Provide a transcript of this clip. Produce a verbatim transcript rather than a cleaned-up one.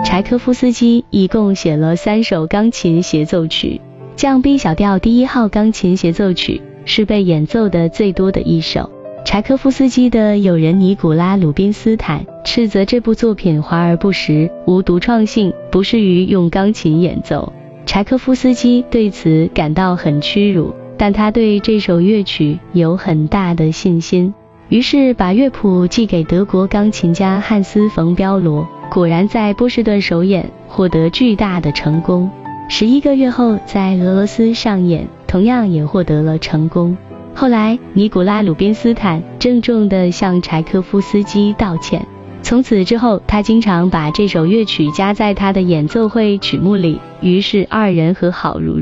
柴可夫斯基一共写了三首钢琴协奏曲，降 B 小调第一号钢琴协奏曲是被演奏的最多的一首。柴可夫斯基的友人尼古拉·鲁宾斯坦斥责这部作品华而不实，无独创性，不适于用钢琴演奏。柴可夫斯基对此感到很屈辱，但他对这首乐曲有很大的信心，于是把乐谱寄给德国钢琴家汉斯·冯·彪罗，果然在波士顿首演获得巨大的成功。十一个月后在俄罗斯上演，同样也获得了成功。后来尼古拉·鲁宾斯坦郑重地向柴可夫斯基道歉，从此之后他经常把这首乐曲加在他的演奏会曲目里，于是二人和好如